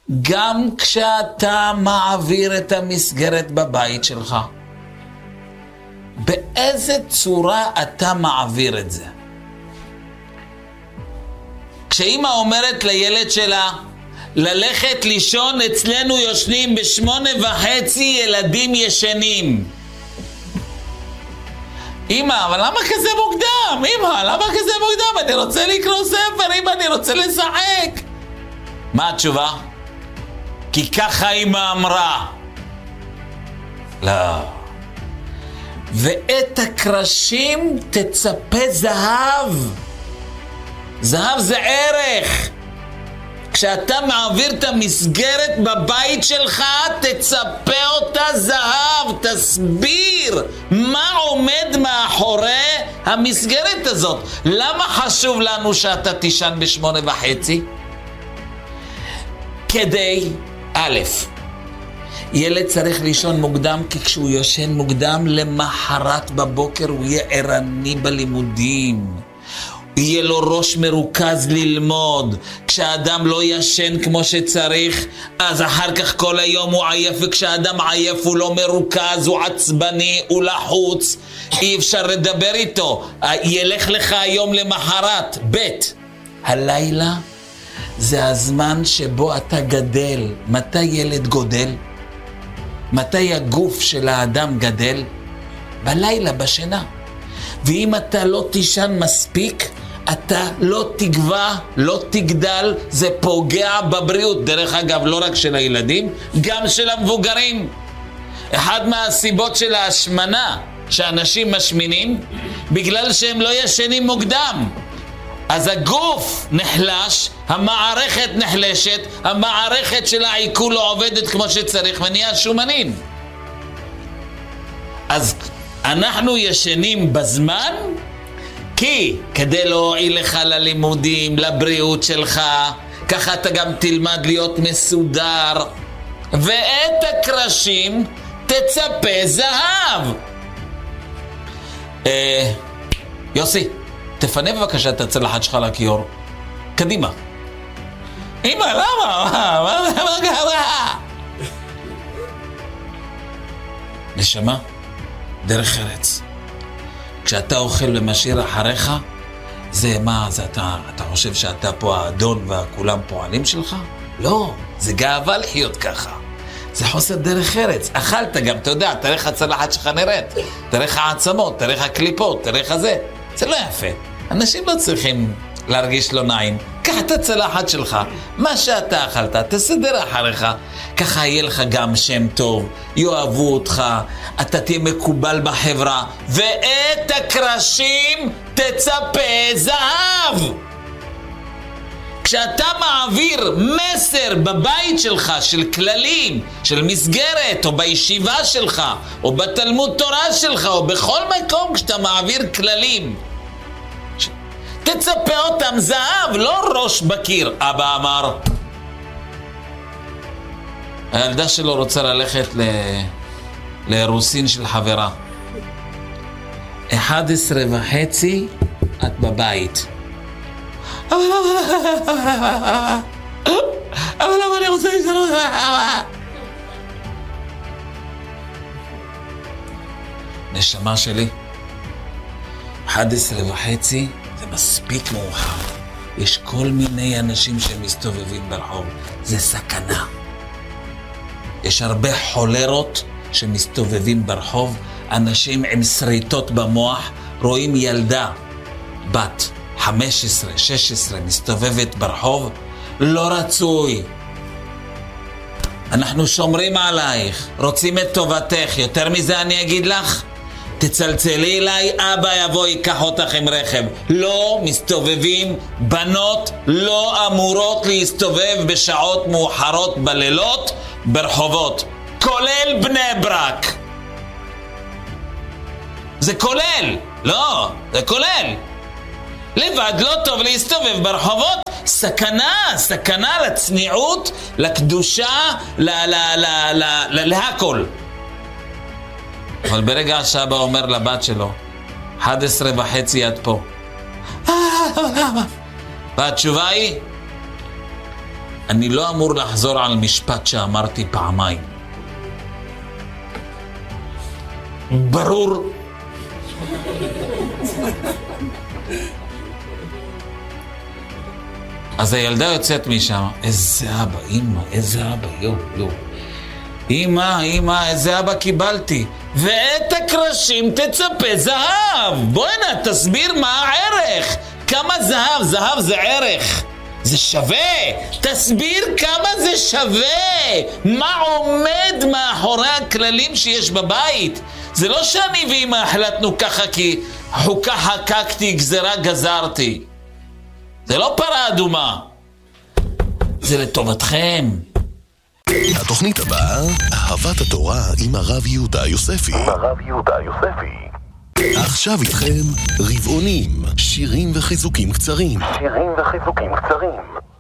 גם כשאתה מעביר את המסגרת בבית שלך. באיזה צורה אתה מעביר את זה? כשאמא אומרת לילד שלה, ללכת לישון, אצלנו יושנים 8:30 ילדים ישנים. אמא, אבל למה כזה מוקדם? אמא, למה כזה מוקדם? אני רוצה לקרוא ספר, אמא, אני רוצה לשחק. מה התשובה? כי ככה אמא אמרה. לא. ואת הקרשים תצפה זהב. זהב זה ערך. כשאתה מעביר את המסגרת בבית שלך, תצפה אותה זהב, תסביר מה עומד מאחורי המסגרת הזאת. למה חשוב לנו שאתה תישן 8:30? כדי, א', ילד צריך לישון מוקדם, כי כשהוא יושן מוקדם, למחרת בבוקר הוא יהיה ערני בלימודים. יהיה לו ראש מרוכז ללמוד. כשאדם לא ישן כמו שצריך, אז אחר כך כל היום הוא עייף, וכשאדם עייף הוא לא מרוכז, הוא עצבני, הוא לחוץ, אי אפשר לדבר איתו, ילך לך היום למחרת. ב', הלילה זה הזמן שבו אתה גדל. מתי ילד גודל? מתי הגוף של האדם גדל? בלילה, בשינה. ואם אתה לא תישן מספיק, אתה לא תגווה, לא תגדל, זה פוגע בבריאות. דרך אגב, לא רק של הילדים, גם של המבוגרים. אחד מהסיבות של ההשמנה, שאנשים משמינים, בגלל שהם לא ישנים מוקדם. אז הגוף נחלש, המערכת נחלשת, המערכת של העיכול לא עובדת כמו שצריך, ונהיה שומנים. אז אנחנו ישנים בזמן, כי כדי להועיל לך ללימודים, לבריאות שלך, ככה אתה גם תלמד להיות מסודר, ואת הקרשים תצפה זהב. יוסי, תפנה בבקשה את הצלחת שלך לכיור. קדימה. אמא, למה? מה קרה? נשמה, דרך ארץ. כשאתה אוכל ומשאיר אחריך, זה מה? זה אתה חושב שאתה פה האדון והכולם פועלים שלך? לא, זה גאווה לחיות ככה. זה חוסר דרך ארץ. אכלת גם, אתה יודע, תראה איך הצלחת שלך נראית. תראה איך העצמות, תראה איך הקליפות, תראה איך זה. זה לא יפה. אנשים לא צריכים להרגיש לא נעים. קח את הצלחת שלך, מה שאתה אכלת, תסדר אחריך. ככה יהיה לך גם שם טוב, יאהבו אותך, אתה תהיה מקובל בחברה, ואת הקרשים תצפה זהב. כשאתה מעביר מסר בבית שלך של כללים, של מסגרת, או בישיבה שלך, או בתלמוד תורה שלך, או בכל מקום כשאתה מעביר כללים, תצפה אותם זהב, לא ראש בקיר. אבא אמר, הילדה שלו רוצה ללכת לאירוסין של חברה. 11:30 את בבית. אבל למה אני רוצה לשנות? נשמה שלי, 11:30 זה מספיק מאוחר. יש כל מיני אנשים שמסתובבים ברחוב. זה סכנה. יש הרבה חולרות שמסתובבים ברחוב. אנשים עם שריטות במוח. רואים ילדה בת 15, 16 מסתובבת ברחוב. לא רצוי. אנחנו שומרים עלייך, רוצים את טובתך. יותר מזה אני אגיד לך, תצלצלי אליי, אבא יבוא ייקח אותך עם רכב. לא מסתובבים, בנות לא אמורות להסתובב בשעות מאוחרות בלילות ברחובות, כולל בני ברק. זה כולל, לא, זה כולל. לבד לא טוב להסתובב ברחובות. סכנה לצניעות, לקדושה, להכל. אבל ברגע שאבא אומר לבת שלו, 11:30 עד פה, והתשובה היא, אני לא אמור לחזור על משפט שאמרתי פעמיים. ברור. אז הילדה יוצאת משם, איזה אבא, אמא, איזה אבא, יו. אמא, איזה אבא קיבלתי. ואת הקרשים תצפה זהב. בואי נה, תסביר מה הערך. כמה זהב? זהב זה ערך. זה שווה. תסביר כמה זה שווה. מה עומד מאחורי הכללים שיש בבית. זה לא שאני ואמא החלטנו ככה כי חוקה חקקתי, גזרה גזרתי. זה לא פרה אדומה. זה לטובתכם. התוכנית הבאה, אהבת התורה עם הרב יהודה יוספי. עכשיו איתכם רבעונים, שירים וחיזוקים קצרים.